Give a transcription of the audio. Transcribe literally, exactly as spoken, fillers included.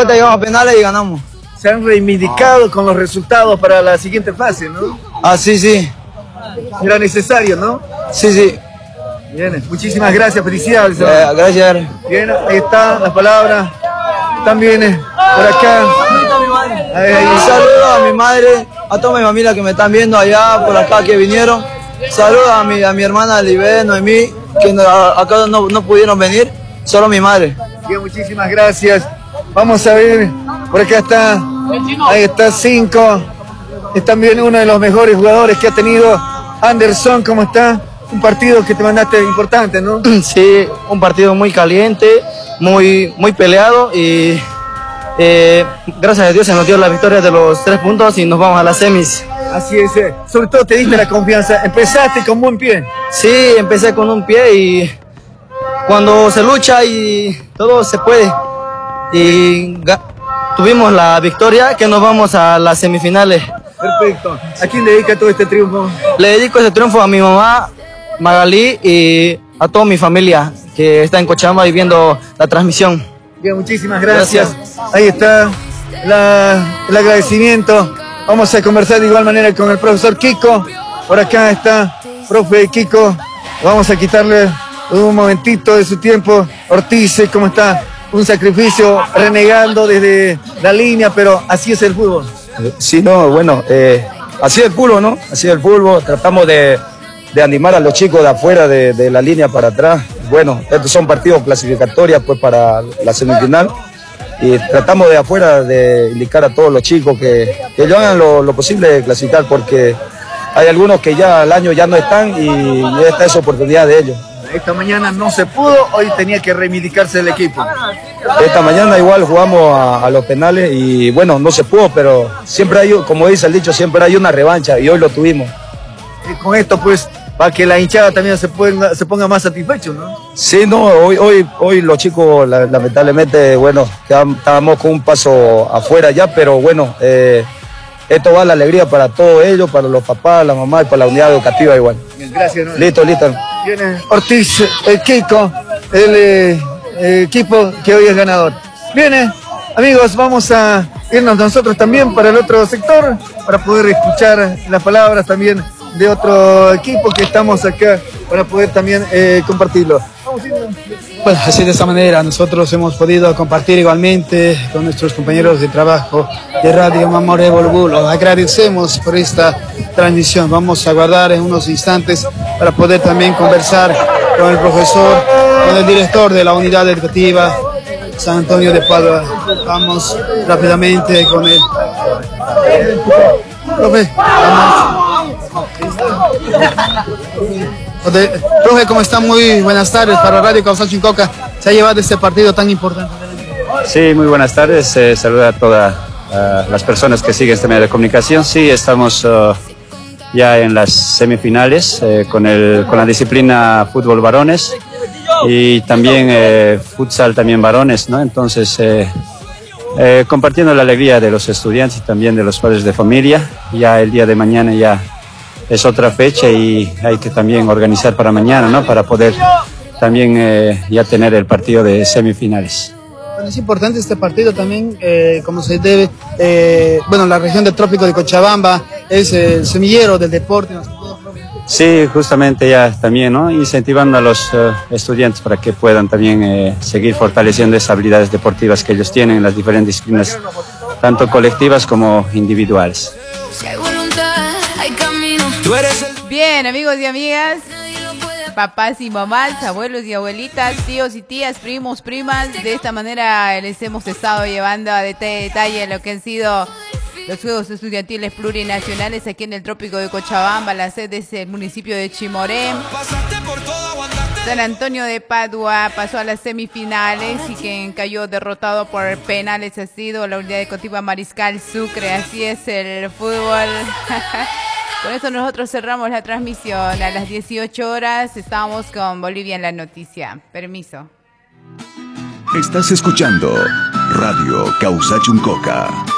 vuelta llegamos a penales y ganamos. Se han reivindicado con los resultados para la siguiente fase, ¿no? Ah, sí, sí. Era necesario, ¿no? Sí, sí. Bien, muchísimas gracias, felicidades. Eh, gracias. Bien, ahí está la palabra. También eh, por acá. Ahí, ahí. Un saludo a mi madre, a toda mi familia que me están viendo allá, por acá que vinieron. Saludos a mi, a mi hermana Libé, Noemí, que no, acá no, no pudieron venir, solo mi madre. Bien, muchísimas gracias. Vamos a ver, por acá está, ahí está cinco. Es también uno de los mejores jugadores que ha tenido Anderson. ¿Cómo está? Un partido que te mandaste importante, ¿no? Sí, un partido muy caliente, muy, muy peleado y eh, gracias a Dios se nos dio la victoria de los tres puntos y nos vamos a las semis. Así es, eh. Sobre todo te diste la confianza, empezaste con buen pie. Sí, empecé con un pie y cuando se lucha y todo se puede. Y tuvimos la victoria que nos vamos a las semifinales. Perfecto. ¿A quién le dedica todo este triunfo? Le dedico este triunfo a mi mamá, Magalí, y a toda mi familia que está en Cochabamba y viendo la transmisión. Bien, muchísimas gracias. Gracias. Ahí está la, el agradecimiento. Vamos a conversar de igual manera con el profesor Kiko. Por acá está, profe Kiko. Vamos a quitarle un momentito de su tiempo. Ortiz, ¿cómo está? Un sacrificio, renegando desde la línea, pero así es el fútbol. Sí, no, bueno, eh, así es el fútbol, ¿no? Así es el fútbol. Tratamos de, de animar a los chicos de afuera de, de la línea para atrás. Bueno, estos son partidos clasificatorios pues, para la semifinal. Y tratamos de afuera de indicar a todos los chicos que, que ellos hagan lo, lo posible de clasificar, porque hay algunos que ya al año ya no están y esta es oportunidad de ellos. Esta mañana no se pudo, hoy tenía que reivindicarse el equipo. Esta mañana igual jugamos a, a los penales y bueno, no se pudo, pero siempre hay, como dice el dicho, siempre hay una revancha y hoy lo tuvimos. Y con esto pues, para que la hinchada también se ponga, se ponga más satisfecho, ¿no? Sí, no, hoy, hoy, hoy los chicos la, lamentablemente, bueno, estábamos con un paso afuera ya, pero bueno, eh, esto va a la alegría para todos ellos, para los papás, la mamá y para la unidad educativa igual. Bien, gracias. ¿No? Listo, listo. Viene Ortiz, el Kiko, el, eh, el equipo que hoy es ganador. Viene, amigos, vamos a irnos nosotros también para el otro sector, para poder escuchar las palabras también de otro equipo que estamos acá, para poder también eh, compartirlo. Vamos a irnos. Bueno, así de esta manera nosotros hemos podido compartir igualmente con nuestros compañeros de trabajo de Radio Mamoré Bolbulo. Agradecemos por esta transmisión. Vamos a guardar en unos instantes para poder también conversar con el profesor, con el director de la unidad educativa San Antonio de Padua. Vamos rápidamente con él. Profe, vamos. Profe, ¿cómo está? Muy buenas tardes para Radio Causacho-Incoca. Se ha llevado este partido tan importante. Sí, muy buenas tardes. Eh, saludo a todas uh, las personas que siguen este medio de comunicación. Sí, estamos uh, ya en las semifinales eh, con, el, con la disciplina fútbol varones y también eh, futsal también varones, ¿no? Entonces, eh, eh, compartiendo la alegría de los estudiantes y también de los padres de familia. Ya el día de mañana ya es otra fecha y hay que también organizar para mañana, ¿no? Para poder también eh, ya tener el partido de semifinales. Bueno, es importante este partido también, eh, como se debe, eh, bueno, la región del trópico de Cochabamba es el semillero del deporte. Sí, justamente ya también, ¿no? Incentivando a los uh, estudiantes para que puedan también eh, seguir fortaleciendo esas habilidades deportivas que ellos tienen en las diferentes disciplinas, tanto colectivas como individuales. Bien, amigos y amigas, papás y mamás, abuelos y abuelitas, tíos y tías, primos, primas, de esta manera les hemos estado llevando a detalle, detalle lo que han sido los Juegos Estudiantiles Plurinacionales aquí en el Trópico de Cochabamba. La sede es el municipio de Chimoré. San Antonio de Padua pasó a las semifinales y quien cayó derrotado por penales ha sido la unidad educativa Mariscal Sucre. Así es el fútbol. Con esto nosotros cerramos la transmisión. A las dieciocho horas estamos con Bolivia en la noticia. Permiso. Estás escuchando Radio Causacho-Incoca.